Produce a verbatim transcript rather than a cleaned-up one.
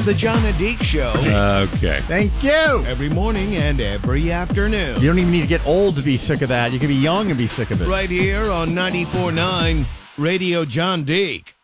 the John and Deke Show. Okay. Thank you. Every morning and every afternoon. You don't even need to get old to be sick of that. You can be young and be sick of it. Right here on ninety-four point nine Radio John Deke.